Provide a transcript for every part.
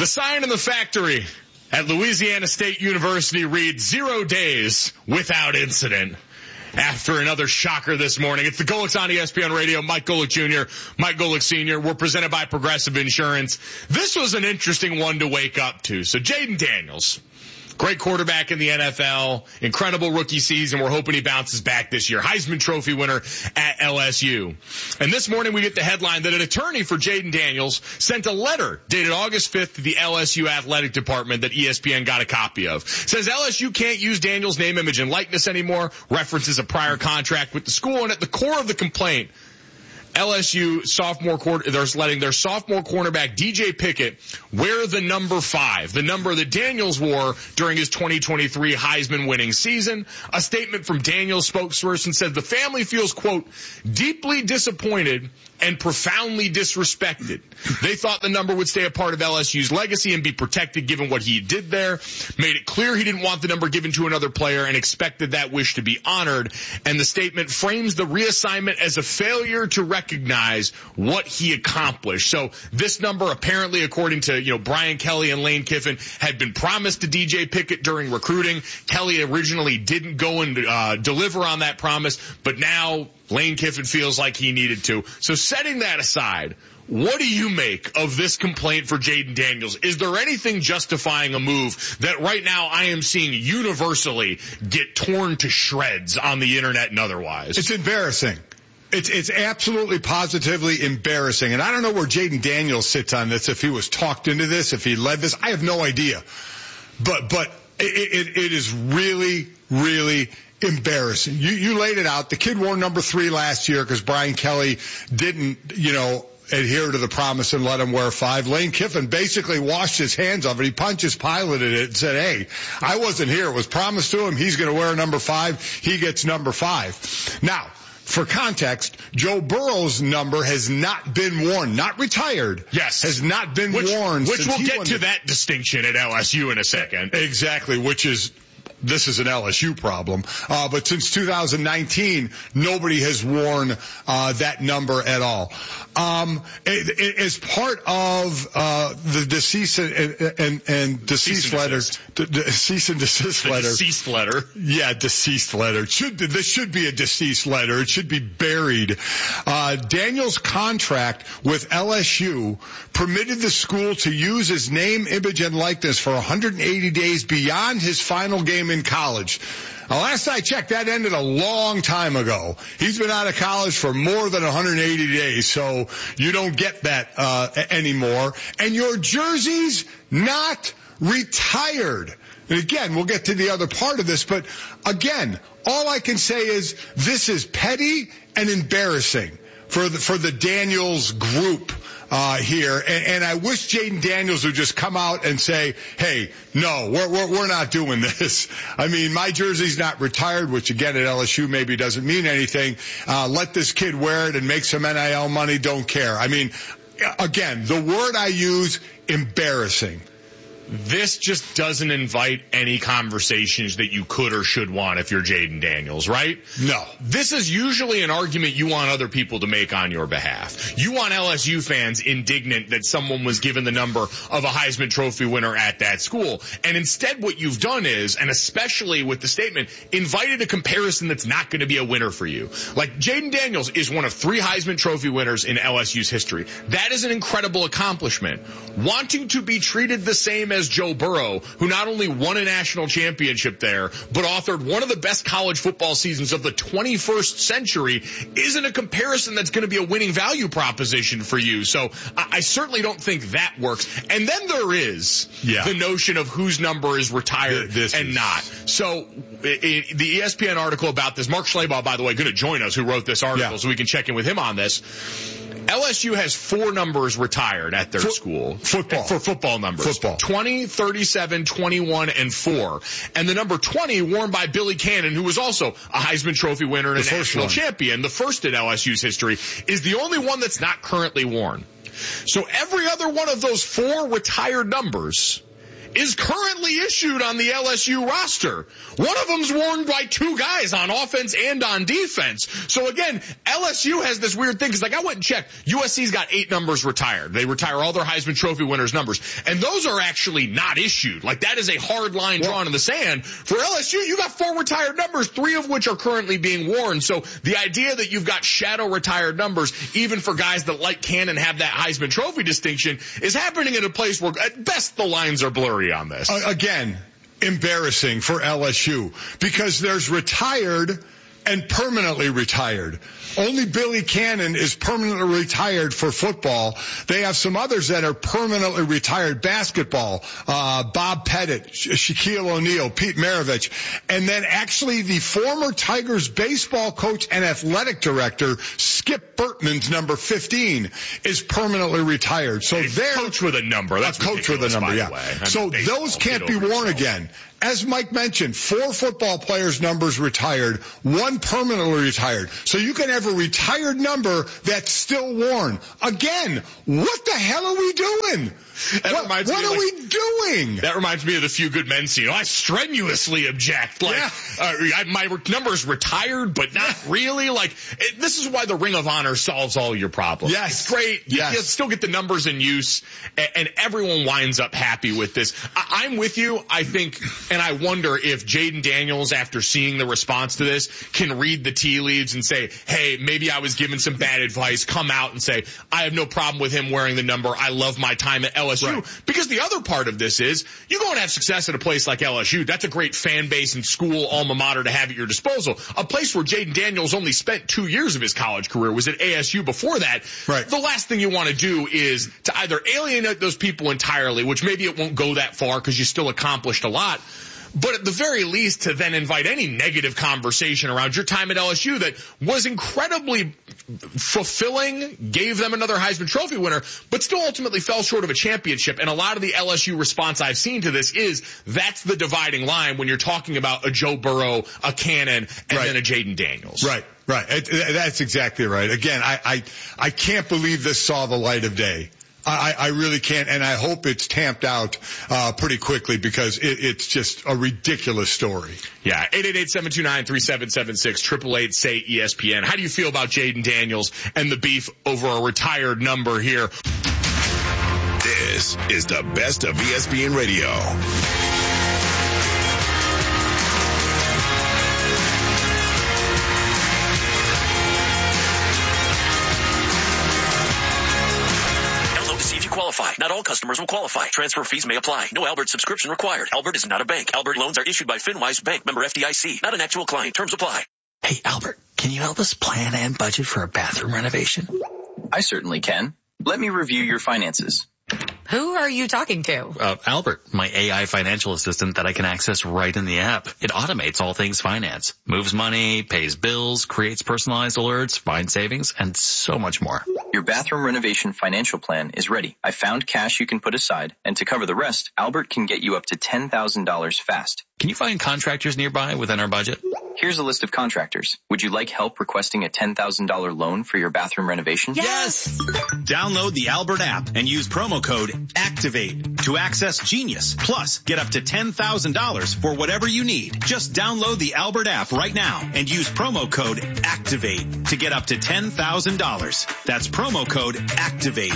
The sign in the factory at Louisiana State University reads 0 days without incident. After another shocker this morning, it's the Golics on ESPN Radio. Mike Golic Jr., Mike Golic Sr. We're presented by Progressive Insurance. This was an interesting one to wake up to. So Jayden Daniels, great quarterback in the NFL, incredible rookie season. We're hoping he bounces back this year. Heisman Trophy winner at LSU. And this morning we get the headline that an attorney for Jayden Daniels sent a letter dated August 5th to the LSU athletic department that ESPN got a copy of. It says LSU can't use Daniels' name, image, and likeness anymore, references a prior contract with the school, and at the core of the complaint, LSU they're letting their sophomore cornerback DJ Pickett wear the number 5, the number that Daniels wore during his 2023 Heisman winning season. A statement from Daniels' spokesperson said the family feels, quote, deeply disappointed and profoundly disrespected. They thought the number would stay a part of LSU's legacy and be protected given what he did there. Made it clear he didn't want the number given to another player and expected that wish to be honored. And the statement frames the reassignment as a failure to recognize what he accomplished. So this number apparently, according to, Brian Kelly and Lane Kiffin, had been promised to DJ Pickett during recruiting. Kelly originally didn't go and deliver on that promise, but now Lane Kiffin feels like he needed to. So setting that aside, what do you make of this complaint for Jayden Daniels? Is there anything justifying a move that right now I am seeing universally get torn to shreds on the internet and otherwise? It's embarrassing. It's absolutely positively embarrassing. And I don't know where Jayden Daniels sits on this, if he was talked into this, if he led this. I have no idea. But it is really, really embarrassing. You laid it out. The kid wore number 3 last year because Brian Kelly didn't, adhere to the promise and let him wear 5. Lane Kiffin basically washed his hands of it. He Pontius Pilated it and said, hey, I wasn't here. It was promised to him. He's going to wear number 5. He gets number 5. Now, for context, Joe Burrow's number has not been worn, not retired. Yes. Has not been worn. Which we'll get to that distinction at LSU in a second. Exactly, this is an LSU problem. But since 2019, nobody has worn that number at all. As part of the cease and desist letter, cease and desist letter. Deceased letter. Yeah, deceased letter. This should be a deceased letter. It should be buried. Daniel's contract with LSU permitted the school to use his name, image, and likeness for 180 days beyond his final game in college. Now, last I checked, that ended a long time ago. He's been out of college for more than 180 days, so you don't get that anymore. And your jersey's not retired. And again, we'll get to the other part of this, but again, all I can say is this is petty and embarrassing for the Daniels group here, and I wish Jayden Daniels would just come out and say, hey, no, we're not doing this. I mean, my jersey's not retired, which again at LSU maybe doesn't mean anything. Let this kid wear it and make some NIL money, don't care. I mean, again, the word I use, embarrassing. This just doesn't invite any conversations that you could or should want if you're Jayden Daniels, right? No. This is usually an argument you want other people to make on your behalf. You want LSU fans indignant that someone was given the number of a Heisman Trophy winner at that school. And instead what you've done is, and especially with the statement, invited a comparison that's not going to be a winner for you. Like, Jayden Daniels is one of 3 Heisman Trophy winners in LSU's history. That is an incredible accomplishment. Wanting to be treated the same as Joe Burrow, who not only won a national championship there, but authored one of the best college football seasons of the 21st century, isn't a comparison that's going to be a winning value proposition for you. So I certainly don't think that works. And then there is the notion of whose number is retired not. So the ESPN article about this, Mark Schlabach, by the way, going to join us, who wrote this article, so we can check in with him on this. LSU has 4 numbers retired at their school. For football numbers. 20, 37, 21, and 4. And the number 20 worn by Billy Cannon, who was also a Heisman Trophy winner and a national champion, the first in LSU's history, is the only one that's not currently worn. So every other one of those 4 retired numbers is currently issued on the LSU roster. One of them's worn by two guys on offense and on defense. So again, LSU has this weird thing, because like I went and checked, USC's got 8 numbers retired. They retire all their Heisman Trophy winners' numbers. And those are actually not issued. Like that is a hard line drawn in the sand. For LSU, you got 4 retired numbers, 3 of which are currently being worn. So the idea that you've got shadow retired numbers, even for guys that like Cannon have that Heisman Trophy distinction, is happening in a place where at best the lines are blurry on this. Again, embarrassing for LSU, because there's retired and permanently retired. Only Billy Cannon is permanently retired for football. They have some others that are permanently retired. Basketball, Bob Pettit, Shaquille O'Neal, Pete Maravich. And then actually the former Tigers baseball coach and athletic director, Skip Bertman's number 15, is permanently retired. So they're coach with a number. That's a coach with a number, yeah. So those can't be worn again. As Mike mentioned, 4 football players' numbers retired, 1 permanently retired. So you can have a retired number that's still worn. Again, what the hell are we doing? What are we doing? That reminds me of the Few Good Men scene. I strenuously object. My number's retired, but not really. This is why the Ring of Honor solves all your problems. Yes. It's great. Yes. You still get the numbers in use, and everyone winds up happy with this. I'm with you, I think, and I wonder if Jaden Daniels, after seeing the response to this, can read the tea leaves and say, hey, maybe I was given some bad advice, come out and say, I have no problem with him wearing the number. I love my time at LSU. Right. Because the other part of this is, you go and have success at a place like LSU. That's a great fan base and school alma mater to have at your disposal. A place where Jaden Daniels only spent 2 years of his college career, was at ASU before that. Right. The last thing you want to do is to either alienate those people entirely, which maybe it won't go that far because you still accomplished a lot, but at the very least to then invite any negative conversation around your time at LSU that was incredibly fulfilling, gave them another Heisman Trophy winner, but still ultimately fell short of a championship. And a lot of the LSU response I've seen to this is that's the dividing line when you're talking about a Joe Burrow, a Cannon, and then a Jaden Daniels. Right. That's exactly right. Again, I can't believe this saw the light of day. I really can't, and I hope it's tamped out pretty quickly, because it's just a ridiculous story. Yeah, 888-729-3776, 888-SAY-ESPN. How do you feel about Jaden Daniels and the beef over a retired number here? This is the best of ESPN Radio. Qualify. Not all customers will qualify. Transfer fees may apply. No Albert subscription required. Albert is not a bank. Albert loans are issued by FinWise Bank, member FDIC. Not an actual client. Terms apply. Hey, Albert, can you help us plan and budget for a bathroom renovation? I certainly can. Let me review your finances. Who are you talking to? Albert, my AI financial assistant that I can access right in the app. It automates all things finance, moves money, pays bills, creates personalized alerts, finds savings, and so much more. Your bathroom renovation financial plan is ready. I found cash you can put aside, and to cover the rest, Albert can get you up to $10,000 fast. Can you find contractors nearby within our budget? Here's a list of contractors. Would you like help requesting a $10,000 loan for your bathroom renovation? Yes! Download the Albert app and use promo code ACTIVATE to access Genius. Plus, get up to $10,000 for whatever you need. Just download the Albert app right now and use promo code ACTIVATE to get up to $10,000. That's promo code ACTIVATE.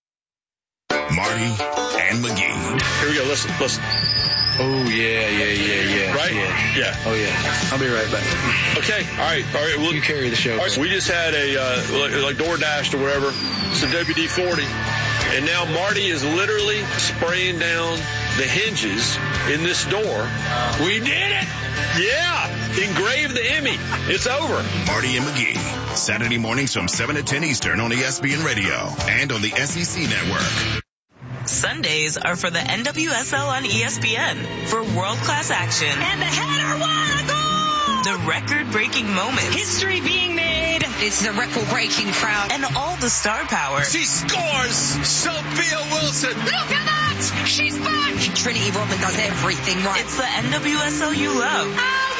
Marty and McGee. Here we go. Listen. Oh, yeah. Right? Yeah. Oh, yeah. I'll be right back. Okay. All right. You carry the show. All right, so we just had like DoorDash or whatever, some WD-40. And now Marty is literally spraying down the hinges in this door. We did it! Yeah! Engraved the Emmy. It's over. Marty and McGee. Saturday mornings from 7 to 10 Eastern on ESPN Radio and on the SEC Network. Sundays are for the NWSL on ESPN for world-class action. And the header, what a goal! The record-breaking moments. History being made. It's the record-breaking crowd. And all the star power. She scores! Sophia Wilson! Look at that! She's back! Trinity Rodman does everything right. It's the NWSL you love. I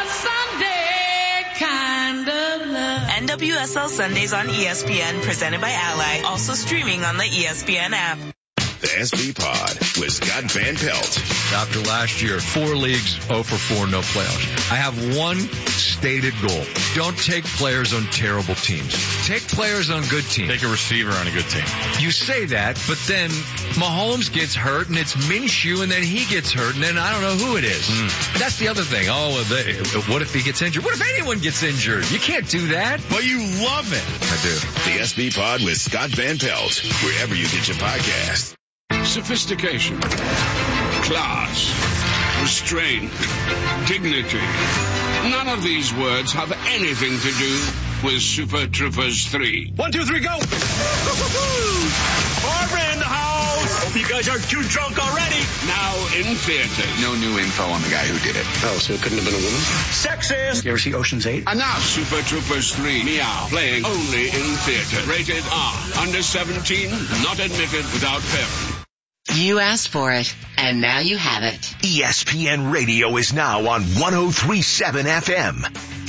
want a Sunday kind of love. NWSL Sundays on ESPN, presented by Ally. Also streaming on the ESPN app. The SB Pod with Scott Van Pelt. After last year, 4 leagues, 0 for 4, no playoffs. I have one stated goal. Don't take players on terrible teams. Take players on good teams. Take a receiver on a good team. You say that, but then Mahomes gets hurt, and it's Minshew, and then he gets hurt, and then I don't know who it is. That's the other thing. What if he gets injured? What if anyone gets injured? You can't do that. But you love it. I do. The SB Pod with Scott Van Pelt, wherever you get your podcast. Sophistication, class, restraint, dignity. None of these words have anything to do with Super Troopers 3. 1, 2, 3, go! Barbara in the house! Hope you guys aren't too drunk already. Now in theaters. No new info on the guy who did it. Oh, so it couldn't have been a woman? Sexist! You ever see Ocean's 8? And now Super Troopers 3, Meow, playing only in theaters. Rated R. Under 17, not admitted without parent. You asked for it, and now you have it. ESPN Radio is now on 103.7 FM.